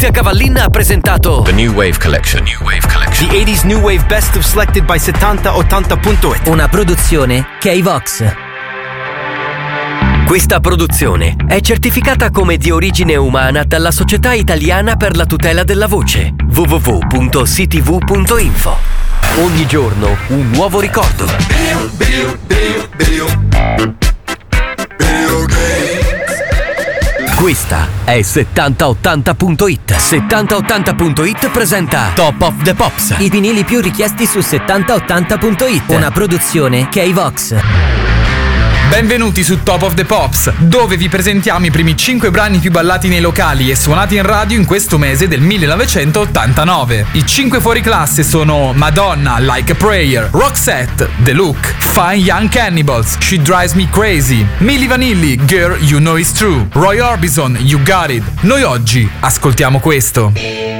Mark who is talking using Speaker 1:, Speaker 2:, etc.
Speaker 1: Mattia Cavallin ha presentato
Speaker 2: The New Wave Collection.
Speaker 3: The 80s New Wave Best of selected by 7080.it.
Speaker 4: Una produzione K-Vox.
Speaker 1: Questa produzione è certificata come di origine umana dalla Società Italiana per la Tutela della Voce, www.ctv.info. Ogni giorno un nuovo ricordo. Questa è 7080.it. 7080.it presenta Top of the Pops.
Speaker 4: I vinili più richiesti su 7080.it. Una produzione K-Vox.
Speaker 5: Benvenuti su Top of the Pops, dove vi presentiamo i primi 5 brani più ballati nei locali e suonati in radio in questo mese del 1989. I 5 fuori classe sono Madonna, Like a Prayer, Roxette, The Look, Fine Young Cannibals, She Drives Me Crazy, Milli Vanilli, Girl You Know It's True, Roy Orbison, You Got It. Noi oggi ascoltiamo questo.